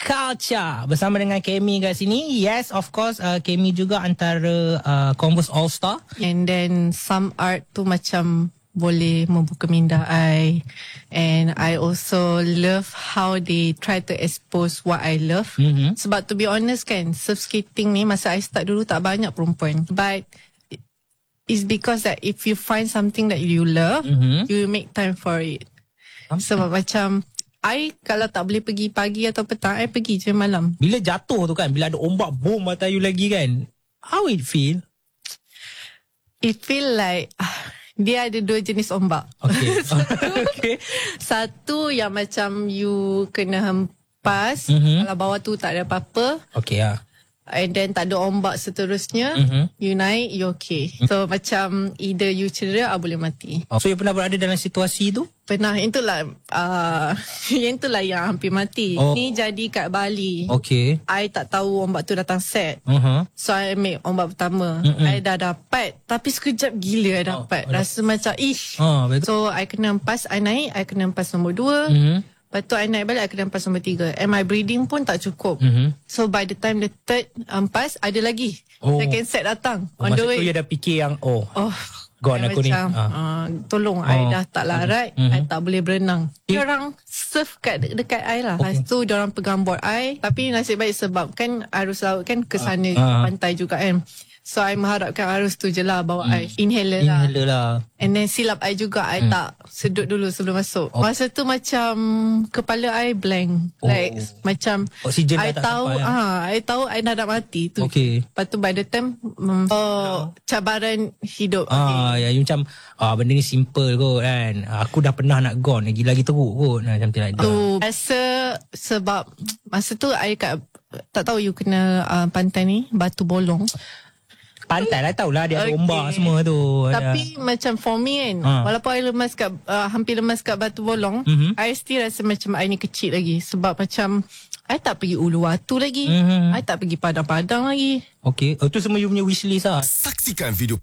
Culture bersama dengan Kemi kat sini. Yes, of course, Kemi juga antara Converse All Star. And then some art tu macam boleh membuka minda I. And I also love how they try to expose what I love. Sebab to be honest kan, surf skating ni masa I start dulu tak banyak perempuan. But it's because that if you find something that you love, you make time for it. Sebab macam I kalau tak boleh pergi pagi atau petang, I pergi je malam. Bila jatuh tu kan, bila ada ombak boom atas you lagi kan, how it feel? It feel like dia ada dua jenis ombak. Okay. Okay. Satu yang macam you kena hempas, kalau bawah tu tak ada apa-apa. Okay lah. And then tak ada ombak seterusnya, you naik, you okay. So macam either you cedera atau boleh mati. So you pernah berada dalam situasi tu? Pernah, itulah yang itulah yang hampir mati. Ni jadi kat Bali. Okay. I tak tahu ombak tu datang set. So I ambil ombak pertama. I dah dapat, tapi sekejap gila I dapat. Rasa macam So I kena hempas, I naik, I kena hempas nombor 2. Lepas tu I naik balik, I kena hempas nombor 3. And my breathing pun tak cukup. So by the time the third hempas, ada lagi second set datang. On the way. Masa tu you dah fikir yang gone aku macam, ni. tolong, I dah tak larat, I tak boleh berenang. Diorang surf dekat I lah. Lepas tu diorang pegang board I. Tapi nasib baik sebab kan arus laut kan ke sana pantai juga kan. So I mengharapkan arus tu je lah bawa I. Inhaler lah. And then silap I juga, I tak sedut dulu sebelum masuk. Masa tu macam kepala I blank. Like macam oksigen I tahu I tahu I dah nak mati tu. Okay. Lepas tu by the time cabaran hidup. Ya, you macam benda ni simple kot kan. Aku dah pernah nak gone, lagi teruk kot. Macam tu like Rasa sebab masa tu I kat, tak tahu you kena pantai ni, Batu Bolong. Pantai lah, tahulah dia ada ombak semua tu. Tapi macam for me kan, walaupun I lemas kat hampir lemas kat Batu Bolong, I still rasa macam I ni kecil lagi. Sebab macam I tak pergi Uluwatu lagi, I tak pergi Padang-Padang lagi. Okay, tu semua you punya wishlist lah. Saksikan video